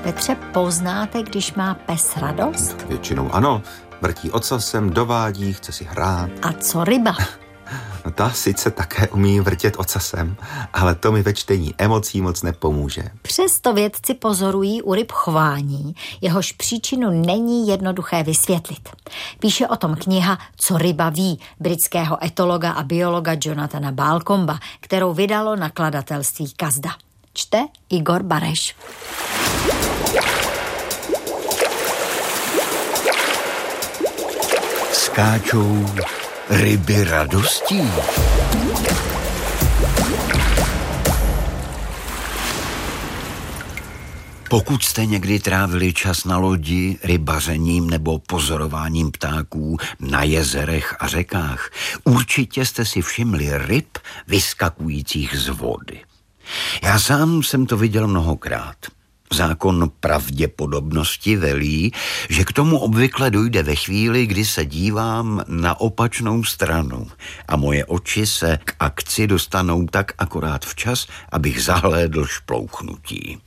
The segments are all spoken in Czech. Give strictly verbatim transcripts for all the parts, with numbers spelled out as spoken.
Petře, poznáte, když má pes radost? Většinou ano. Vrtí ocasem, dovádí, chce si hrát. A co ryba? No ta sice také umí vrtět ocasem, ale to mi ve čtení emocí moc nepomůže. Přesto vědci pozorují u ryb chování, jehož příčinu není jednoduché vysvětlit. Píše o tom kniha Co ryba ví britského etologa a biologa Jonathana Balcomba, kterou vydalo nakladatelství Kazda. Čte Igor Bareš. Skáčou ryby radostí. Pokud jste někdy trávili čas na lodi, rybařením nebo pozorováním ptáků na jezerech a řekách, určitě jste si všimli ryb vyskakujících z vody. Já sám jsem to viděl mnohokrát. Zákon pravděpodobnosti velí, že k tomu obvykle dojde ve chvíli, kdy se dívám na opačnou stranu a moje oči se k akci dostanou tak akorát včas, abych zahlédl šplouchnutí.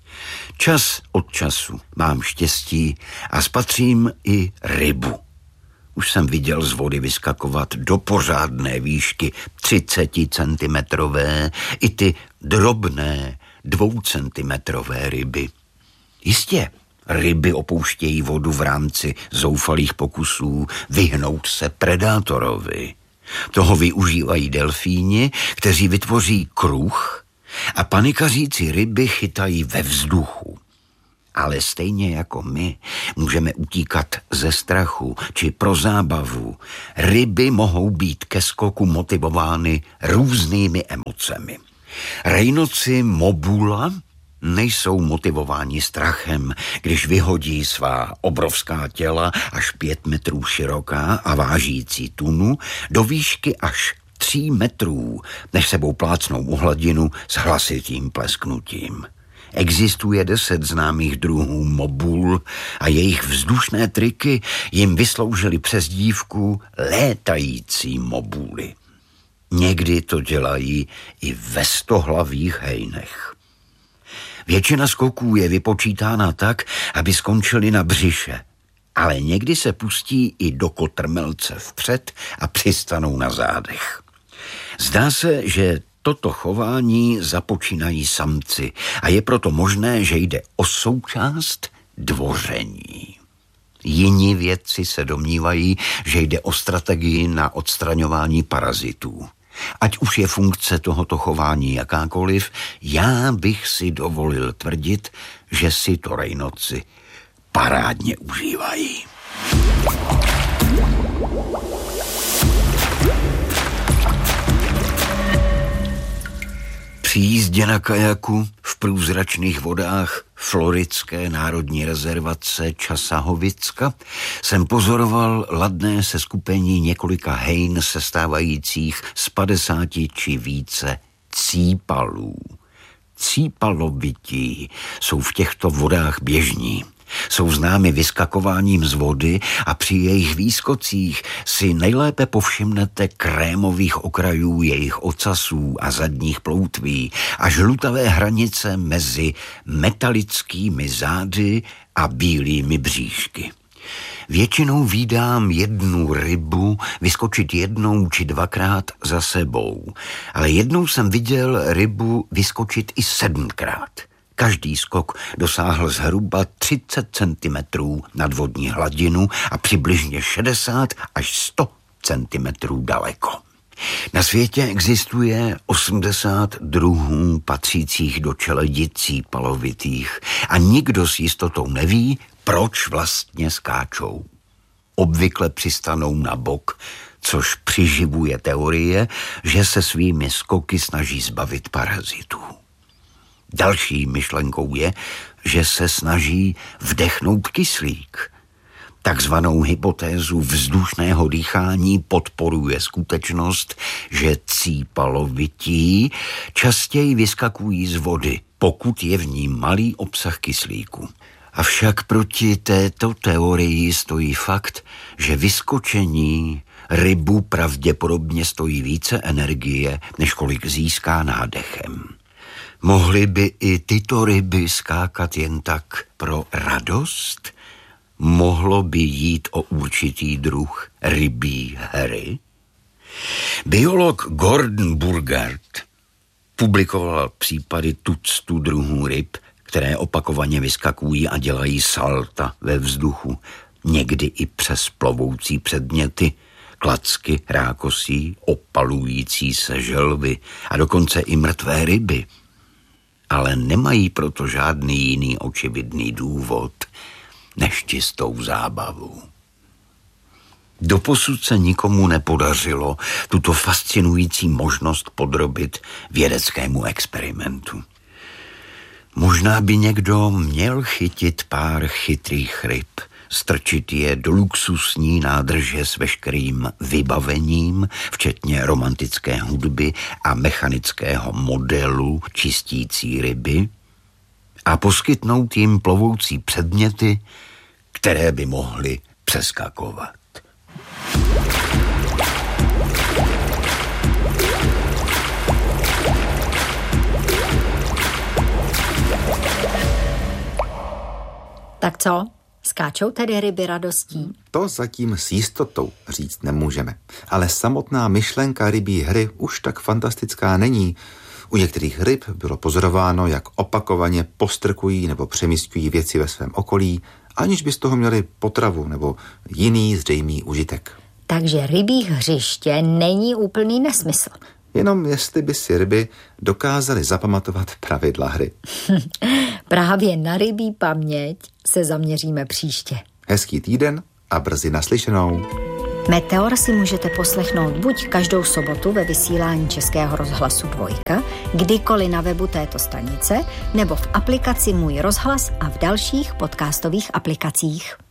Čas od času mám štěstí a spatřím i rybu. Už jsem viděl z vody vyskakovat do pořádné výšky třicetincentimetrové i ty drobné dvoucentimetrové ryby. Jistě, ryby opouštějí vodu v rámci zoufalých pokusů vyhnout se predátorovi. Toho využívají delfíni, kteří vytvoří kruh a panikařící ryby chytají ve vzduchu. Ale stejně jako my můžeme utíkat ze strachu či pro zábavu, ryby mohou být ke skoku motivovány různými emocemi. Rejnoci mobula nejsou motivováni strachem, když vyhodí svá obrovská těla až pět metrů široká a vážící tunu do výšky až tří metrů, než sebou plácnou u hladinu s hlasitým plesknutím. Existuje deset známých druhů mobul a jejich vzdušné triky jim vysloužily přezdívku létající mobuly. Někdy to dělají i ve stohlavých hejnech. Většina skoků je vypočítána tak, aby skončili na břiše, ale někdy se pustí i do kotrmelce vpřed a přistanou na zádech. Zdá se, že toto chování započínají samci a je proto možné, že jde o součást dvoření. Jiní vědci se domnívají, že jde o strategii na odstraňování parazitů. Ať už je funkce tohoto chování jakákoliv, já bych si dovolil tvrdit, že si to rejnoci parádně užívají. Při jízdě na kajaku v průzračných vodách floridské národní rezervace Časahovicka jsem pozoroval ladné seskupení několika hejn sestávajících z padesáti či více cípalů. Cípalovití jsou v těchto vodách běžní. Jsou známi vyskakováním z vody a při jejich výskocích si nejlépe povšimnete krémových okrajů jejich ocasů a zadních ploutví a žlutavé hranice mezi metalickými zády a bílými bříšky. Většinou vídám jednu rybu vyskočit jednou či dvakrát za sebou, ale jednou jsem viděl rybu vyskočit i sedmkrát. Každý skok dosáhl zhruba třicet centimetrů nad vodní hladinu a přibližně šedesát až sto centimetrů daleko. Na světě existuje osmdesát druhů patřících do čeledi cípalovitých a nikdo s jistotou neví, proč vlastně skáčou. Obvykle přistanou na bok, což přiživuje teorie, že se svými skoky snaží zbavit parazitů. Další myšlenkou je, že se snaží vdechnout kyslík. Takzvanou hypotézu vzdušného dýchání podporuje skutečnost, že cípalovití častěji vyskakují z vody, pokud je v ní malý obsah kyslíku. Avšak proti této teorii stojí fakt, že vyskočení rybu pravděpodobně stojí více energie, než kolik získá nádechem. Mohly by i tyto ryby skákat jen tak pro radost? Mohlo by jít o určitý druh rybí hry? Biolog Gordon Burgard publikoval případy tuctu druhů ryb, které opakovaně vyskakují a dělají salta ve vzduchu, někdy i přes plovoucí předměty, klacky, rákosí, opalující se želvy a dokonce i mrtvé ryby. Ale nemají proto žádný jiný očividný důvod než čistou zábavu. Doposud se nikomu nepodařilo tuto fascinující možnost podrobit vědeckému experimentu. Možná by někdo měl chytit pár chytrých ryb, strčit je do luxusní nádrže s veškerým vybavením, včetně romantické hudby a mechanického modelu čistící ryby, a poskytnout jim plovoucí předměty, které by mohly přeskakovat. Tak co? Skáčou tedy ryby radostí? To zatím s jistotou říct nemůžeme. Ale samotná myšlenka rybí hry už tak fantastická není. U některých ryb bylo pozorováno, jak opakovaně postrkují nebo přemísťují věci ve svém okolí, aniž by z toho měli potravu nebo jiný zřejmý užitek. Takže rybí hřiště není úplný nesmysl. Jenom jestli by si ryby dokázaly zapamatovat pravidla hry. Právě na rybí paměť se zaměříme příště. Hezký týden a brzy naslyšenou. Meteor si můžete poslechnout buď každou sobotu ve vysílání Českého rozhlasu Dvojka, kdykoliv na webu této stanice, nebo v aplikaci Můj rozhlas a v dalších podcastových aplikacích.